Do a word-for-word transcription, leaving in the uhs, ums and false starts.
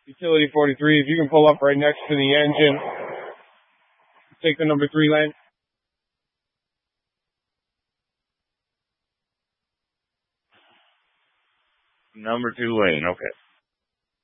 Utility forty-three, if you can pull up right next to the engine, take the number three lane. Number two lane, okay.